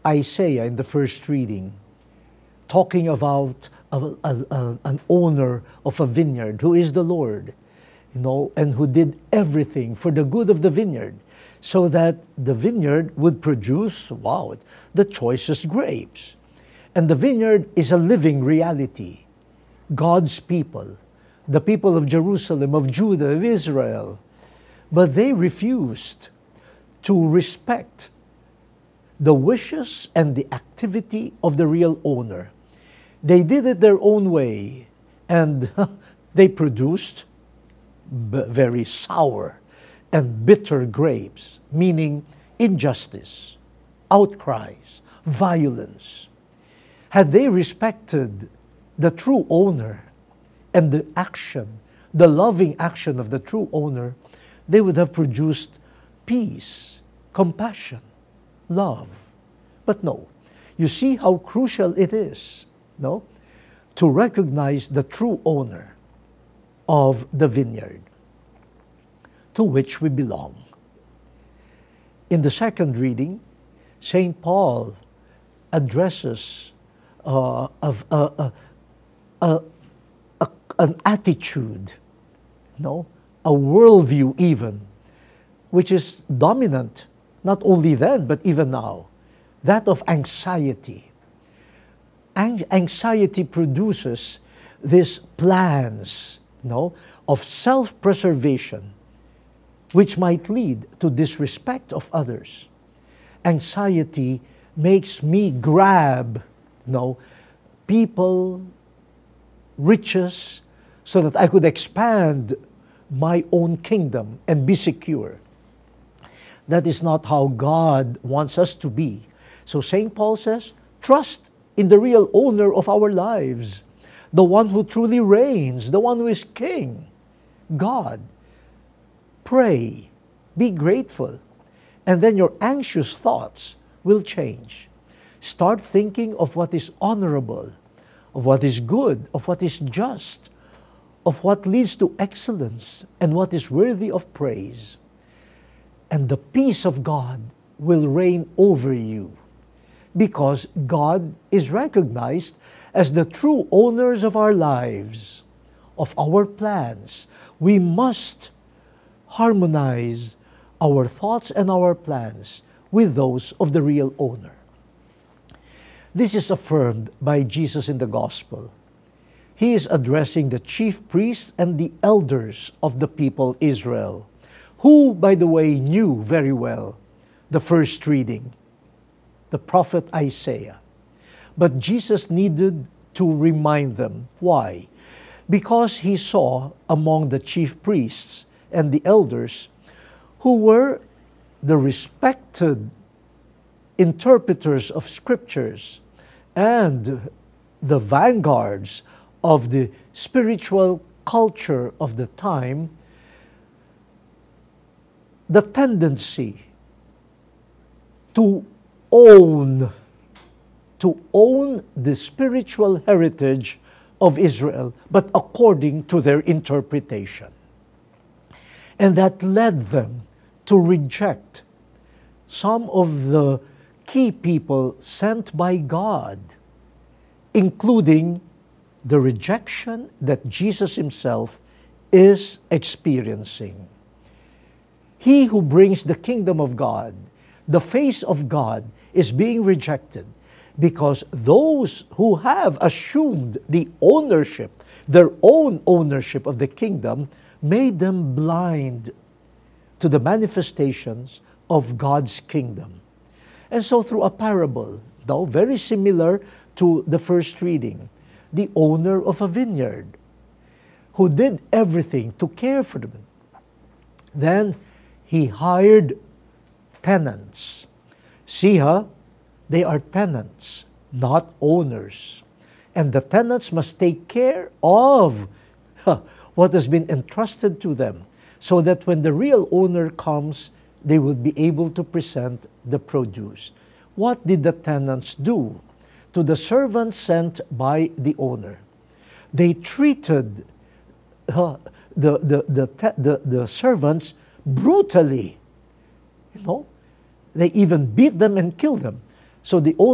Isaiah in the first reading, talking about an owner of a vineyard who is the Lord, and who did everything for the good of the vineyard, so that the vineyard would produce, the choicest grapes. And the vineyard is a living reality. God's people, the people of Jerusalem, of Judah, of Israel. But they refused to respect the wishes and the activity of the real owner. They did it their own way, and they produced very sour and bitter grapes, meaning injustice, outcries, violence. Had they respected the true owner and the loving action of the true owner, they would have produced peace, compassion, love. But no. You see how crucial it is, to recognize the true owner of the vineyard to which we belong. In the second reading, St. Paul addresses an attitude, a worldview even, which is dominant not only then but even now, that of anxiety. Anxiety produces these plans, of self-preservation, which might lead to disrespect of others. Anxiety makes me grab, people, riches, so that I could expand my own kingdom and be secure. That is not how God wants us to be. So St. Paul says, trust in the real owner of our lives, the one who truly reigns, the one who is king, God. Pray, be grateful, and then your anxious thoughts will change. Start thinking of what is honorable, of what is good, of what is just, of what leads to excellence, and what is worthy of praise. And the peace of God will reign over you, because God is recognized as the true owners of our lives, of our plans. We must harmonize our thoughts and our plans with those of the real owner. This is affirmed by Jesus in the Gospel. He is addressing the chief priests and the elders of the people Israel, who, by the way, knew very well the first reading, the prophet Isaiah. But Jesus needed to remind them. Why? Because he saw among the chief priests and the elders, who were the respected interpreters of scriptures and the vanguards of the spiritual culture of the time, the tendency to own the spiritual heritage of Israel, but according to their interpretation. And that led them to reject some of the key people sent by God, including the rejection that Jesus himself is experiencing. He who brings the kingdom of God, the face of God, is being rejected because those who have assumed the ownership, their own ownership of the kingdom, made them blind to the manifestations of God's kingdom. And so through a parable, though very similar to the first reading, the owner of a vineyard, who did everything to care for them, then he hired tenants. See, they are tenants, not owners. And the tenants must take care of what has been entrusted to them, so that when the real owner comes, they will be able to present the produce. What did the tenants do to the servants sent by the owner? They treated the servants brutally. They even beat them and killed them. So the